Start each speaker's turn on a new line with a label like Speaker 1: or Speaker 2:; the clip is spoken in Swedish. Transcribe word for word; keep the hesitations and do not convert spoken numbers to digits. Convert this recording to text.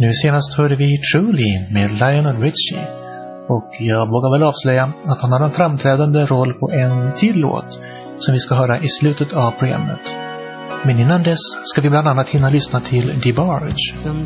Speaker 1: Nu senast hörde vi Truly med Lionel Richie. Och jag vågar väl avslöja att han har en framträdande roll på en till låt som vi ska höra i slutet av programmet. Men innan dess ska vi bland annat hinna lyssna till DeBarge.